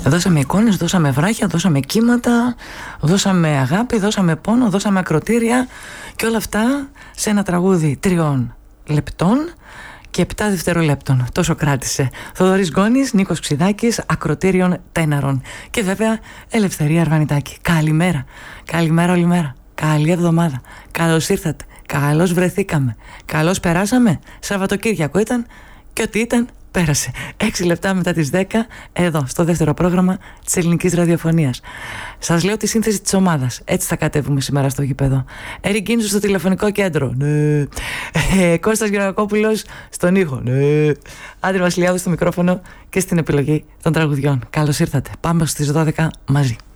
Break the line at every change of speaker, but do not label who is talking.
Δώσαμε εικόνες, δώσαμε βράχια, δώσαμε κύματα, δώσαμε αγάπη, δώσαμε πόνο, δώσαμε ακροτήρια και όλα αυτά σε ένα τραγούδι 3 λεπτών και 7 δευτερολέπτων. Τόσο κράτησε. Θοδωρής Γκόνης, Νίκος Ξιδάκης, ακροτήριων τέναρων. Και βέβαια Ελευθερία Αρβανιτάκη. Καλημέρα. Καλημέρα όλη μέρα. Καλή εβδομάδα. Καλώς ήρθατε. Καλώς βρεθήκαμε. Καλώς περάσαμε. Σαββατοκύριακο ήταν και ό,τι ήταν πέρασε. 6 λεπτά μετά τις 10 εδώ στο δεύτερο πρόγραμμα της ελληνικής ραδιοφωνίας. Σας λέω τη σύνθεση της ομάδας. Έτσι θα κατέβουμε σήμερα στο γήπεδο. Έρη Γκίνζου στο τηλεφωνικό κέντρο. Ναι. Κώστας Γεωργακόπουλος στον ήχο. Ναι. Άντρη Βασιλιάδου στο μικρόφωνο και στην επιλογή των τραγουδιών. Καλώς ήρθατε. Πάμε στις 12 μαζί.